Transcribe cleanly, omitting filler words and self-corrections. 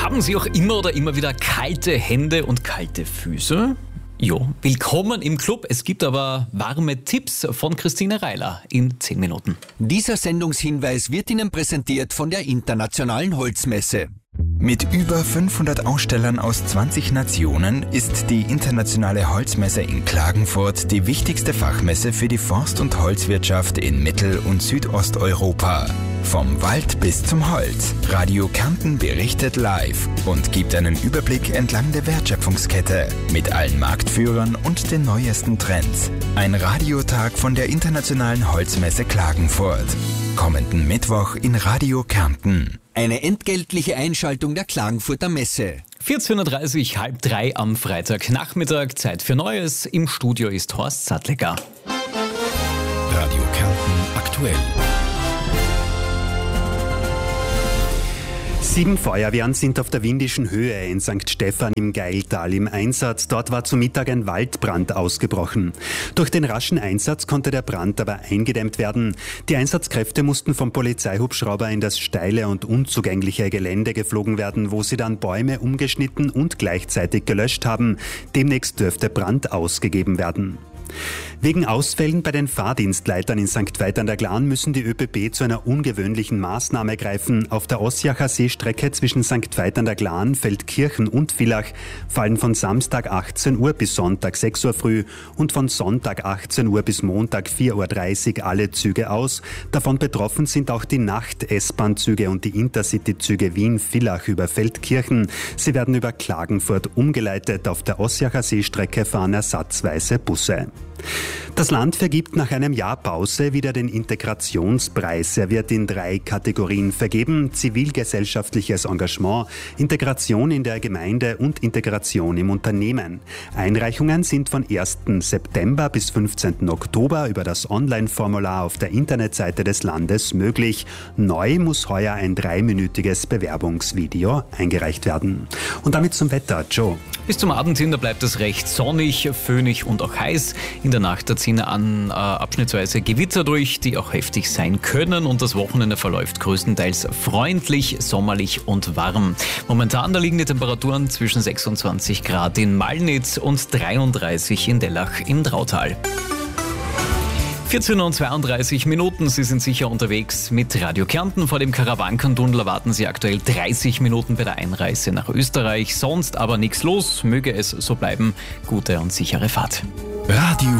Haben Sie auch immer oder immer wieder kalte Hände und kalte Füße? Jo, willkommen im Club. Es gibt aber warme Tipps von Christine Reiler in 10 Minuten. Dieser Sendungshinweis wird Ihnen präsentiert von der Internationalen Holzmesse. Mit über 500 Ausstellern aus 20 Nationen ist die Internationale Holzmesse in Klagenfurt die wichtigste Fachmesse für die Forst- und Holzwirtschaft in Mittel- und Südosteuropa. Vom Wald bis zum Holz. Radio Kärnten berichtet live und gibt einen Überblick entlang der Wertschöpfungskette mit allen Marktführern und den neuesten Trends. Ein Radiotag von der Internationalen Holzmesse Klagenfurt. Kommenden Mittwoch in Radio Kärnten. Eine entgeltliche Einschaltung der Klagenfurter Messe. 14.30 Uhr, halb 3 am Freitagnachmittag. Zeit für Neues. Im Studio ist Horst Sattlecker. Radio Kärnten aktuell. 7 Feuerwehren sind auf der Windischen Höhe in St. Stephan im Geiltal im Einsatz. Dort war zu Mittag ein Waldbrand ausgebrochen. Durch den raschen Einsatz konnte der Brand aber eingedämmt werden. Die Einsatzkräfte mussten vom Polizeihubschrauber in das steile und unzugängliche Gelände geflogen werden, wo sie dann Bäume umgeschnitten und gleichzeitig gelöscht haben. Demnächst dürfte Brand ausgegeben werden. Wegen Ausfällen bei den Fahrdienstleitern in St. Veit an der Glan müssen die ÖBB zu einer ungewöhnlichen Maßnahme greifen. Auf der Ossiacher Seestrecke zwischen St. Veit an der Glan, Feldkirchen und Villach fallen von Samstag 18 Uhr bis Sonntag 6 Uhr früh und von Sonntag 18 Uhr bis Montag 4.30 Uhr alle Züge aus. Davon betroffen sind auch die Nacht-S-Bahn-Züge und die Intercity-Züge Wien-Villach über Feldkirchen. Sie werden über Klagenfurt umgeleitet. Auf der Ossiacher Seestrecke fahren ersatzweise Busse. Das Land vergibt nach einem Jahr Pause wieder den Integrationspreis. Er wird in 3 Kategorien vergeben: zivilgesellschaftliches Engagement, Integration in der Gemeinde und Integration im Unternehmen. Einreichungen sind von 1. September bis 15. Oktober über das Online-Formular auf der Internetseite des Landes möglich. Neu muss heuer ein 3-minütiges Bewerbungsvideo eingereicht werden. Und damit zum Wetter. Joe. Bis zum Abend hin, da bleibt es recht sonnig, föhnig und auch heiß. In der Nacht, da ziehen abschnittsweise Gewitter durch, die auch heftig sein können, und das Wochenende verläuft größtenteils freundlich, sommerlich und warm. Momentan, da liegen die Temperaturen zwischen 26 Grad in Malnitz und 33 in Dellach im Drautal. 14:32 Minuten, Sie sind sicher unterwegs mit Radio Kärnten. Vor dem Karawankentunnel erwarten Sie aktuell 30 Minuten bei der Einreise nach Österreich. Sonst aber nichts los, möge es so bleiben. Gute und sichere Fahrt. Radio